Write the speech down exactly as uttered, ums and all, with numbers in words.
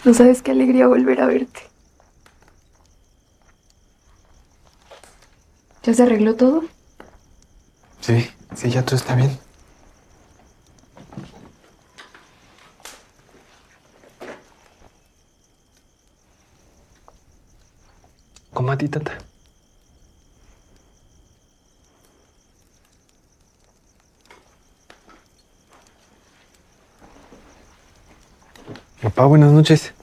No sabes qué alegría volver a verte. ¿Ya se arregló todo? Sí, sí, ya todo está bien. ¿Cómo a ti, tata? Papá, buenas noches.